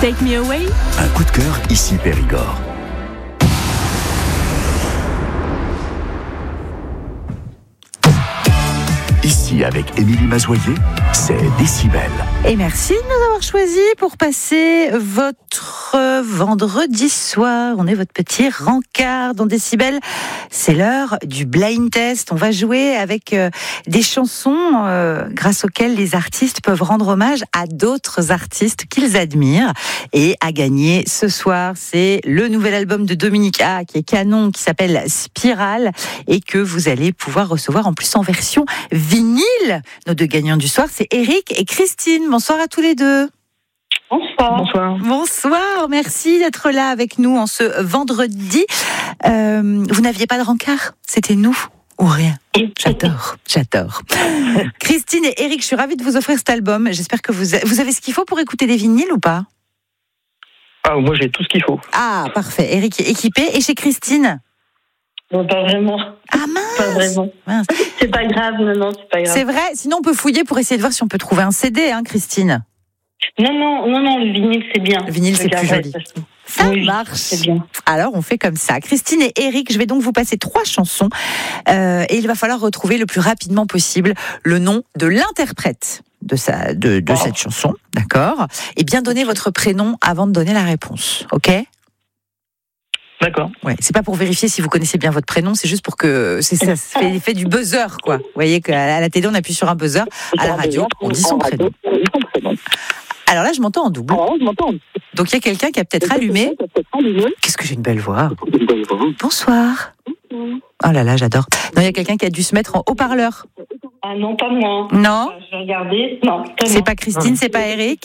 Take Me Away. Un coup de cœur ici Périgord. Ici, avec Émilie Mazoyer, c'est Décibel. Et merci de nous avoir choisis pour passer votre vendredi soir. On est votre petit rencard dans Décibel. C'est l'heure du blind test. On va jouer avec des chansons grâce auxquelles les artistes peuvent rendre hommage à d'autres artistes qu'ils admirent. Et à gagner ce soir, c'est le nouvel album de Dominique A, qui est canon, qui s'appelle Spirale, et que vous allez pouvoir recevoir en plus en version vinyle. Nos deux gagnants du soir, c'est Eric et Christine. Bonsoir à tous les deux. Bonsoir. Bonsoir. Bonsoir, merci d'être là avec nous en ce vendredi. Vous n'aviez pas de rencard? C'était nous ou rien? J'adore. Christine et Eric, je suis ravie de vous offrir cet album. J'espère que vous avez ce qu'il faut pour écouter des vinyles ou pas? Ah, moi j'ai tout ce qu'il faut. Ah, parfait. Eric est équipé. Et chez Christine? Non, pas vraiment. Ah mince. Pas vraiment. Mince. C'est pas grave, non, c'est pas grave. C'est vrai, sinon on peut fouiller pour essayer de voir si on peut trouver un CD, hein, Christine. Non, le vinyle c'est bien. Le vinyle c'est plus joli. Ça marche. C'est bien. Alors on fait comme ça. Christine et Eric, je vais donc vous passer 3 chansons et il va falloir retrouver le plus rapidement possible le nom de l'interprète de cette chanson, d'accord? Et bien donner votre prénom avant de donner la réponse, ok? D'accord. Ouais, c'est pas pour vérifier si vous connaissez bien votre prénom, c'est juste pour que ça fait l'effet du buzzer, quoi. Vous voyez qu'à la télé on appuie sur un buzzer, à la radio on dit son prénom. Alors là je m'entends en double. Donc il y a quelqu'un qui a peut-être allumé. Qu'est-ce que j'ai une belle voix. Bonsoir. Oh là là, j'adore. Non, il y a quelqu'un qui a dû se mettre en haut-parleur. Ah non, pas moi. Non. Je vais regarder. Non, c'est pas Christine, c'est pas Eric.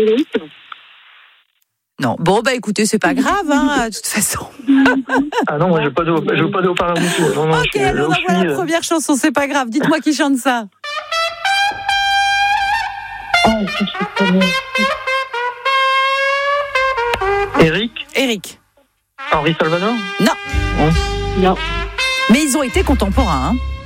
Non, bon écoutez, c'est pas grave, hein, de toute façon. Ah non, moi je veux pas de haut-parleur du tout. Non, ok, alors on envoie la première chanson, c'est pas grave. Dites-moi qui chante ça. Eric. Henri Salvador? Non. Mais ils ont été contemporains, hein.